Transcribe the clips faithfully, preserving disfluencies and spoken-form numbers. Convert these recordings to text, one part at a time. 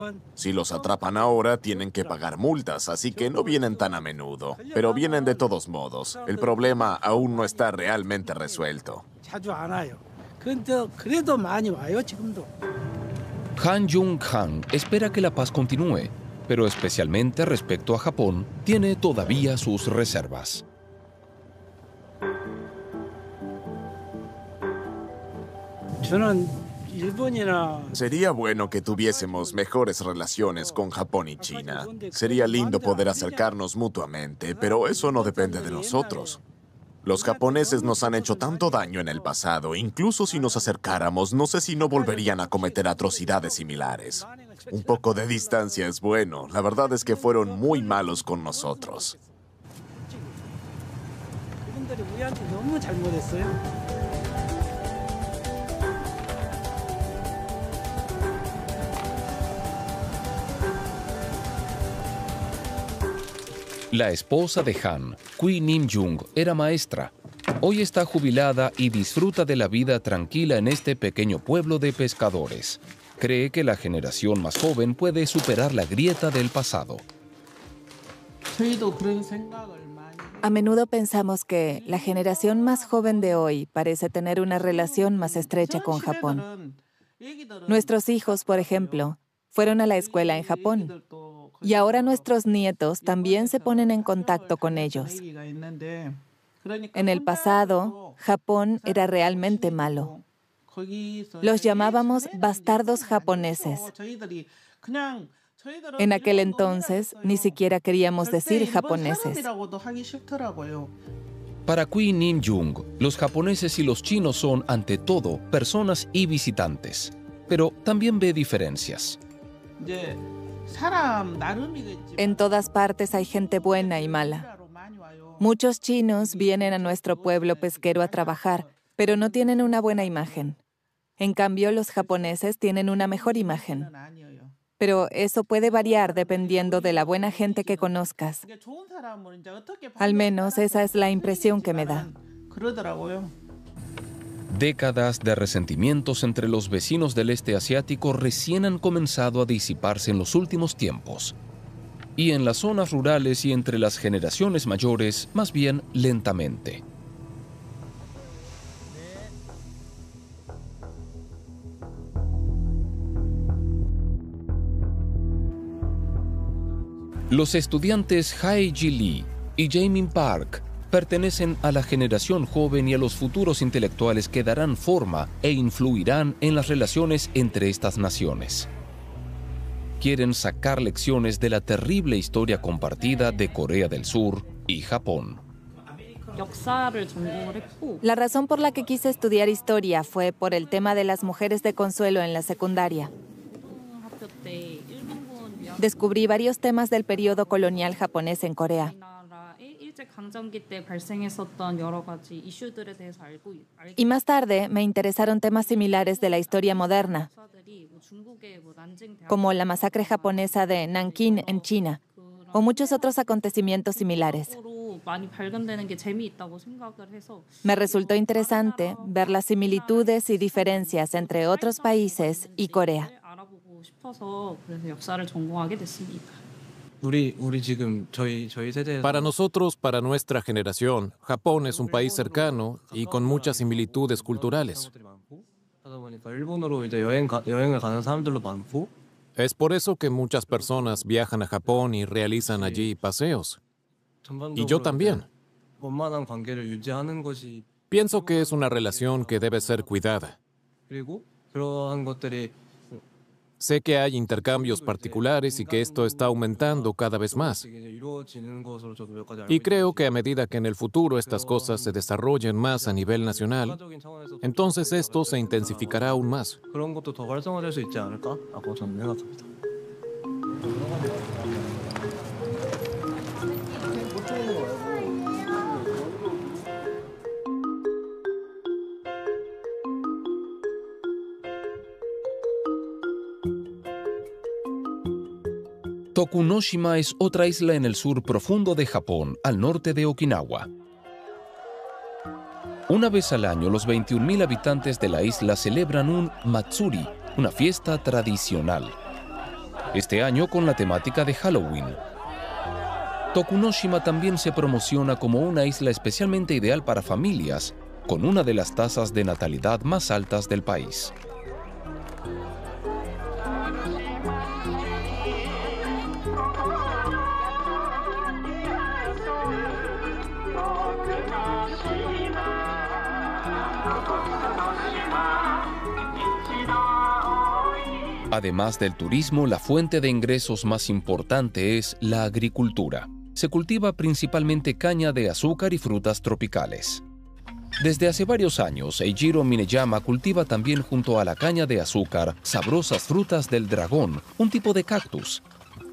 Si los atrapan ahora, tienen que pagar multas, así que no vienen tan a menudo. Pero vienen de todos modos. El problema aún no está realmente resuelto. Han Jung-han espera que la paz continúe, pero especialmente respecto a Japón, tiene todavía sus reservas. Sería bueno que tuviésemos mejores relaciones con Japón y China. Sería lindo poder acercarnos mutuamente, pero eso no depende de nosotros. Los japoneses nos han hecho tanto daño en el pasado, incluso si nos acercáramos, no sé si no volverían a cometer atrocidades similares. Un poco de distancia es bueno. La verdad es que fueron muy malos con nosotros. La esposa de Han, Kui Nim-jung, era maestra. Hoy está jubilada y disfruta de la vida tranquila en este pequeño pueblo de pescadores. Cree que la generación más joven puede superar la grieta del pasado. A menudo pensamos que la generación más joven de hoy parece tener una relación más estrecha con Japón. Nuestros hijos, por ejemplo, fueron a la escuela en Japón. Y ahora nuestros nietos también se ponen en contacto con ellos. En el pasado, Japón era realmente malo. Los llamábamos bastardos japoneses. En aquel entonces, ni siquiera queríamos decir japoneses. Para Kui Nim-jung, los japoneses y los chinos son, ante todo, personas y visitantes. Pero también ve diferencias. En todas partes hay gente buena y mala. Muchos chinos vienen a nuestro pueblo pesquero a trabajar, pero no tienen una buena imagen. En cambio, los japoneses tienen una mejor imagen. Pero eso puede variar dependiendo de la buena gente que conozcas. Al menos esa es la impresión que me da. Décadas de resentimientos entre los vecinos del este asiático recién han comenzado a disiparse en los últimos tiempos. Y en las zonas rurales y entre las generaciones mayores, más bien lentamente. Los estudiantes Hae-ji Lee y Jaemin Park pertenecen a la generación joven y a los futuros intelectuales que darán forma e influirán en las relaciones entre estas naciones. Quieren sacar lecciones de la terrible historia compartida de Corea del Sur y Japón. La razón por la que quise estudiar historia fue por el tema de las mujeres de consuelo en la secundaria. Descubrí varios temas del periodo colonial japonés en Corea. Y más tarde me interesaron temas similares de la historia moderna, como la masacre japonesa de Nankín en China, o muchos otros acontecimientos similares. Me resultó interesante ver las similitudes y diferencias entre otros países y Corea. Para nosotros, para nuestra generación, Japón es un país cercano y con muchas similitudes culturales. Es por eso que muchas personas viajan a Japón y realizan allí paseos. Y yo también. Pienso que es una relación que debe ser cuidada. Sé que hay intercambios particulares y que esto está aumentando cada vez más. Y creo que a medida que en el futuro estas cosas se desarrollen más a nivel nacional, entonces esto se intensificará aún más. Tokunoshima es otra isla en el sur profundo de Japón, al norte de Okinawa. Una vez al año, los veintiún mil habitantes de la isla celebran un matsuri, una fiesta tradicional. este año con la temática de Halloween. Tokunoshima también se promociona como una isla especialmente ideal para familias, con una de las tasas de natalidad más altas del país. Además del turismo, la fuente de ingresos más importante es la agricultura. Se cultiva principalmente caña de azúcar y frutas tropicales. Desde hace varios años, Eijiro Mineyama cultiva también junto a la caña de azúcar sabrosas frutas del dragón, un tipo de cactus.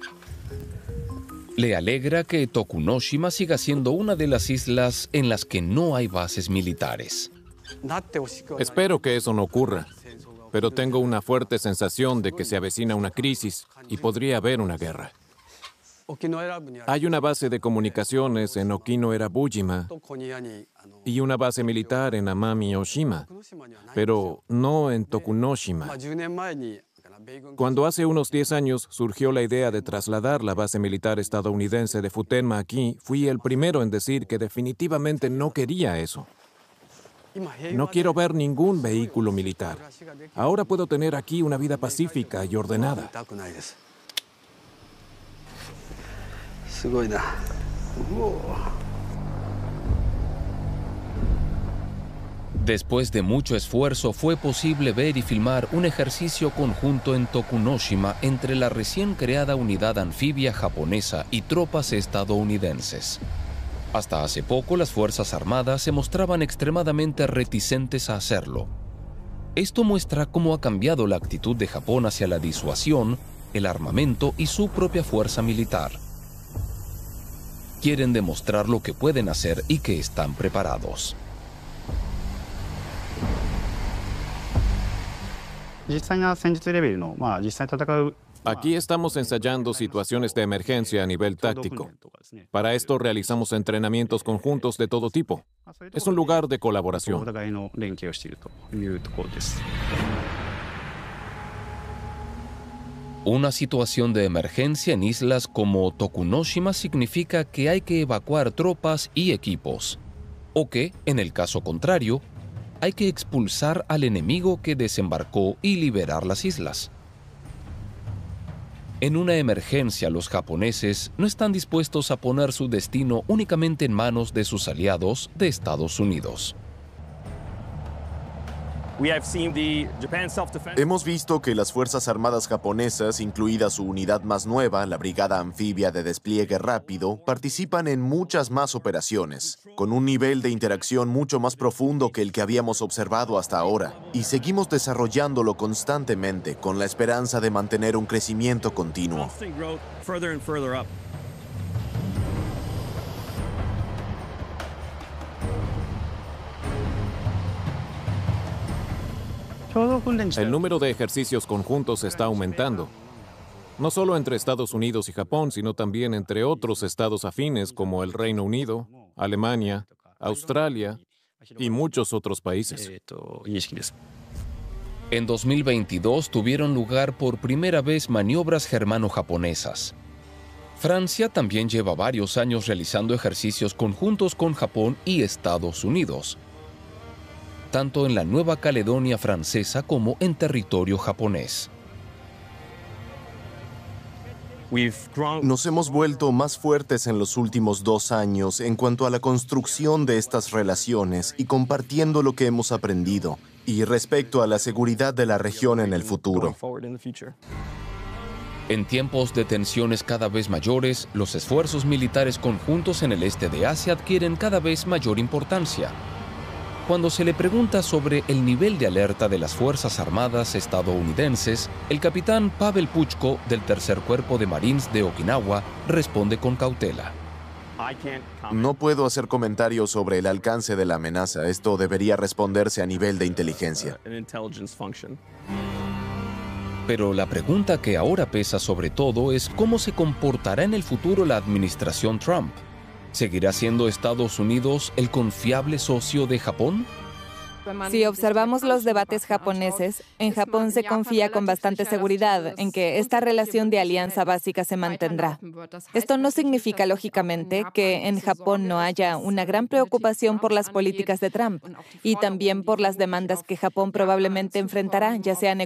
Le alegra que Tokunoshima siga siendo una de las islas en las que no hay bases militares. Espero que eso no ocurra, pero tengo una fuerte sensación de que se avecina una crisis y podría haber una guerra. Hay una base de comunicaciones en Okinoera-Bujima y una base militar en Amami-Oshima, pero no en Tokunoshima. Cuando hace unos diez años surgió la idea de trasladar la base militar estadounidense de Futenma aquí, fui el primero en decir que definitivamente no quería eso. No quiero ver ningún vehículo militar. Ahora puedo tener aquí una vida pacífica y ordenada. Después de mucho esfuerzo, fue posible ver y filmar un ejercicio conjunto en Tokunoshima entre la recién creada unidad anfibia japonesa y tropas estadounidenses. Hasta hace poco, las Fuerzas Armadas se mostraban extremadamente reticentes a hacerlo. Esto muestra cómo ha cambiado la actitud de Japón hacia la disuasión, el armamento y su propia fuerza militar. Quieren demostrar lo que pueden hacer y que están preparados. Aquí estamos ensayando situaciones de emergencia a nivel táctico. Para esto realizamos entrenamientos conjuntos de todo tipo. Es un lugar de colaboración. Una situación de emergencia en islas como Tokunoshima significa que hay que evacuar tropas y equipos, o que, en el caso contrario, hay que expulsar al enemigo que desembarcó y liberar las islas. En una emergencia, los japoneses no están dispuestos a poner su destino únicamente en manos de sus aliados de Estados Unidos. Hemos visto que las Fuerzas Armadas japonesas, incluida su unidad más nueva, la Brigada Anfibia de Despliegue Rápido, participan en muchas más operaciones, con un nivel de interacción mucho más profundo que el que habíamos observado hasta ahora, y seguimos desarrollándolo constantemente con la esperanza de mantener un crecimiento continuo. El número de ejercicios conjuntos está aumentando, no solo entre Estados Unidos y Japón, sino también entre otros estados afines como el Reino Unido, Alemania, Australia y muchos otros países. En dos mil veintidós tuvieron lugar por primera vez maniobras germano-japonesas. Francia también lleva varios años realizando ejercicios conjuntos con Japón y Estados Unidos, tanto en la Nueva Caledonia francesa como en territorio japonés. Nos hemos vuelto más fuertes en los últimos dos años en cuanto a la construcción de estas relaciones y compartiendo lo que hemos aprendido, y respecto a la seguridad de la región en el futuro. En tiempos de tensiones cada vez mayores, los esfuerzos militares conjuntos en el este de Asia adquieren cada vez mayor importancia. Cuando se le pregunta sobre el nivel de alerta de las Fuerzas Armadas estadounidenses, el capitán Pavel Puchko, del tercer Cuerpo de Marines de Okinawa, responde con cautela. No puedo hacer comentarios sobre el alcance de la amenaza. Esto debería responderse a nivel de inteligencia. Pero la pregunta que ahora pesa sobre todo es cómo se comportará en el futuro la administración Trump. ¿Seguirá siendo Estados Unidos el confiable socio de Japón? Si observamos los debates japoneses, en Japón se confía con bastante seguridad en que esta relación de alianza básica se mantendrá. Esto no significa, lógicamente, que en Japón no haya una gran preocupación por las políticas de Trump y también por las demandas que Japón probablemente enfrentará, ya sean